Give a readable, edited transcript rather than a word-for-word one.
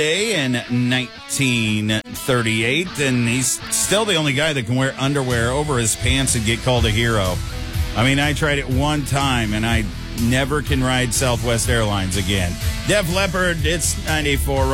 in 1938, and he's still the only guy that can wear underwear over his pants and get called a hero. I mean, I tried it one time, and I never can ride Southwest Airlines again. Def Leppard, it's 94.